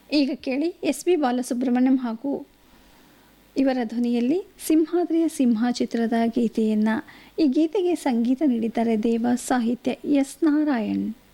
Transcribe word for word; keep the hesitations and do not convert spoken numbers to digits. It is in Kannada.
ಈಗ ಕೇಳಿ ಎಸ್ ಪಿ ಬಾಲಸುಬ್ರಹ್ಮಣ್ಯಂ ಹಾಗೂ ಇವರ ಧ್ವನಿಯಲ್ಲಿ ಸಿಂಹಾದ್ರಿಯ ಸಿಂಹ ಚಿತ್ರದ ಗೀತೆಯನ್ನು. ಈ ಗೀತೆಗೆ ಸಂಗೀತ ನೀಡಿದ್ದಾರೆ ದೇವ, ಸಾಹಿತ್ಯ ಎಸ್ ನಾರಾಯಣ್.